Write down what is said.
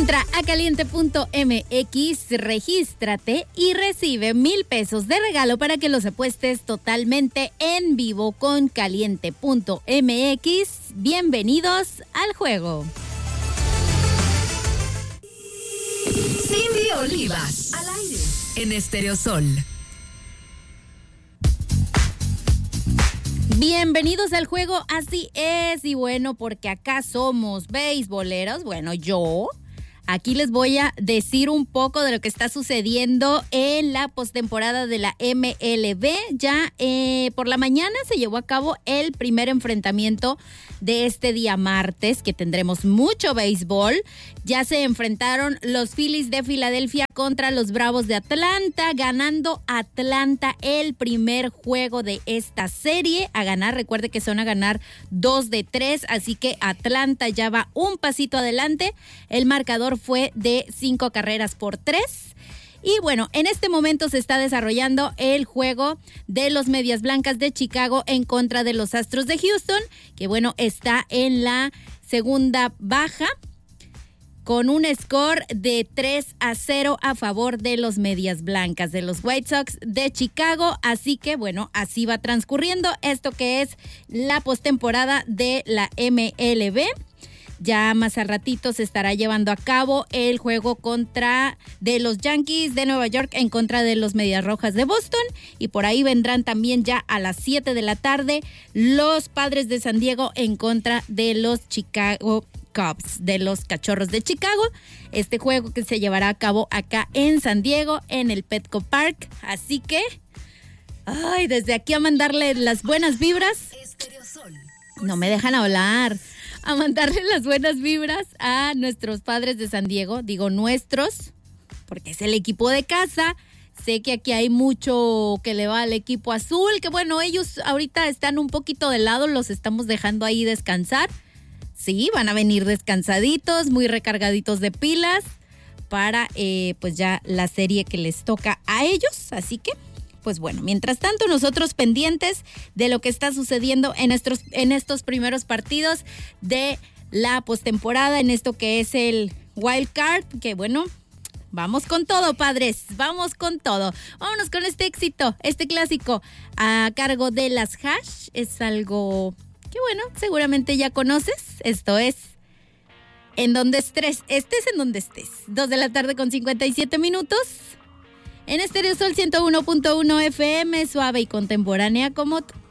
Entra a caliente.mx, regístrate y recibe 1,000 pesos de regalo para que los apuestes totalmente en vivo con caliente.mx. Bienvenidos al juego. Cindy Olivas, al aire, en Estéreo Sol. Bienvenidos al juego, así es, y bueno, porque acá somos beisboleros, bueno, yo... Aquí les voy a decir un poco de lo que está sucediendo en la postemporada de la MLB. Ya por la mañana se llevó a cabo el primer enfrentamiento de este día martes, que tendremos mucho béisbol. Ya se enfrentaron los Phillies de Filadelfia contra los Bravos de Atlanta, ganando Atlanta el primer juego de esta serie. A ganar, recuerde que son a ganar 2-3, así que Atlanta ya va un pasito adelante. El marcador fue de 5-3. Y bueno, en este momento se está desarrollando el juego de los Medias Blancas de Chicago en contra de los Astros de Houston, que bueno, está en la segunda baja con un score de 3-0 a favor de los Medias Blancas de los White Sox de Chicago. Así que bueno, así va transcurriendo esto que es la postemporada de la MLB. Ya más al ratito se estará llevando a cabo el juego de los Yankees de Nueva York en contra de los Medias Rojas de Boston. Y por ahí vendrán también ya a las 7 de la tarde los Padres de San Diego en contra de los Chicago Cubs, de los Cachorros de Chicago. Este juego que se llevará a cabo acá en San Diego, en el Petco Park. Así que, desde aquí a mandarle las buenas vibras. No me dejan hablar. A mandarle las buenas vibras a nuestros Padres de San Diego. Digo nuestros, porque es el equipo de casa. Sé que aquí hay mucho que le va al equipo azul, que bueno, ellos ahorita están un poquito de lado, los estamos dejando ahí descansar. Sí, van a venir descansaditos, muy recargaditos de pilas para pues ya la serie que les toca a ellos. Así que pues bueno, mientras tanto nosotros pendientes de lo que está sucediendo en estos primeros partidos de la postemporada, en esto que es el Wild Card, que bueno, vamos con todo, padres, vamos con todo. Vámonos con este éxito, este clásico a cargo de las Hash. Es algo que bueno, seguramente ya conoces. Esto es En Donde Estés, en donde estés. 2:57 p.m. En Estéreo Sol 101.1 FM, suave y contemporánea como tú.